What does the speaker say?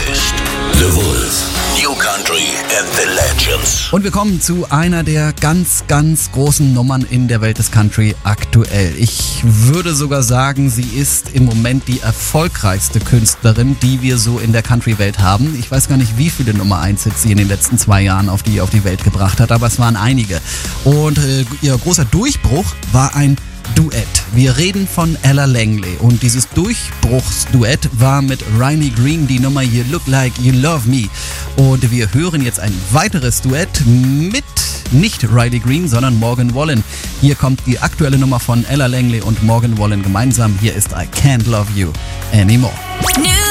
ist The Wolf. New Country and the Legends. Und wir kommen zu einer der ganz, ganz großen Nummern in der Welt des Country aktuell. Ich würde sogar sagen, sie ist im Moment die erfolgreichste Künstlerin, die wir so in der Country-Welt haben. Ich weiß gar nicht, wie viele Nummer 1-Hits sie in den letzten 2 Jahren auf die Welt gebracht hat, aber es waren einige. Und ihr großer Durchbruch war ein Duett. Wir reden von Ella Langley und dieses Durchbruchsduett war mit Riley Green die Nummer You Look Like You Love Me. Und wir hören jetzt ein weiteres Duett mit nicht Riley Green, sondern Morgan Wallen. Hier kommt die aktuelle Nummer von Ella Langley und Morgan Wallen gemeinsam. Hier ist I Can't Love You Anymore.